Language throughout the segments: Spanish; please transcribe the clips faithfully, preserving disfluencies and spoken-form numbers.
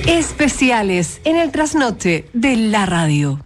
Especiales en el trasnoche de la radio.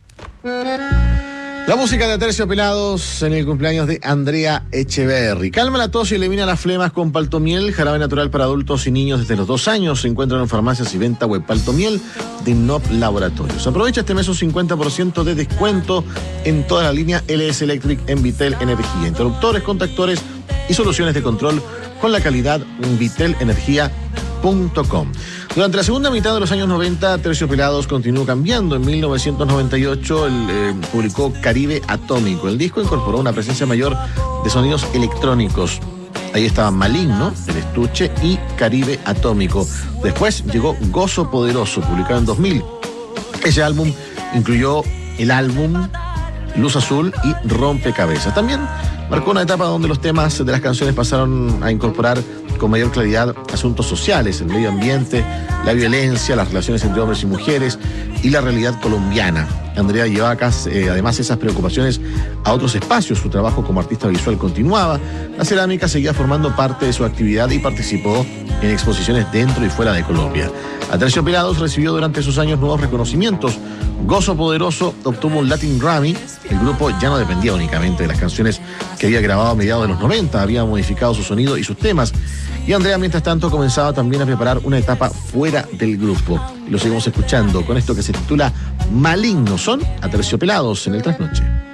La música de Aterciopelados en el cumpleaños de Andrea Echeverry. Calma la tos y elimina las flemas con Paltomiel, jarabe natural para adultos y niños desde los dos años. Se encuentran en farmacias y venta web. Paltomiel de N O P Laboratorios. Aprovecha este mes un cincuenta por ciento de descuento en toda la línea L S Electric en Vitel Energía. Interruptores, contactores y soluciones de control con la calidad vitel energía punto com. Durante la segunda mitad de los años noventa, Aterciopelados continuó cambiando. En mil novecientos noventa y ocho él, eh, publicó Caribe Atómico. El disco incorporó una presencia mayor de sonidos electrónicos. Ahí estaban Maligno, El Estuche y Caribe Atómico. Después llegó Gozo Poderoso, publicado en dos mil. Ese álbum incluyó el álbum Luz Azul y Rompecabezas. También marcó una etapa donde los temas de las canciones pasaron a incorporar con mayor claridad asuntos sociales, el medio ambiente, la violencia, las relaciones entre hombres y mujeres y la realidad colombiana. Andrea llevaba acá, eh, además esas preocupaciones a otros espacios. Su trabajo como artista visual continuaba. La cerámica seguía formando parte de su actividad y participó en exposiciones dentro y fuera de Colombia. Aterciopelados recibió durante sus años nuevos reconocimientos. Gozo Poderoso obtuvo un Latin Grammy. El grupo ya no dependía únicamente de las canciones que había grabado a mediados de los noventa, había modificado su sonido y sus temas. Y Andrea, mientras tanto, comenzaba también a preparar una etapa fuera del grupo. Y lo seguimos escuchando con esto que se titula Maligno. Son Aterciopelados en el Trasnoche.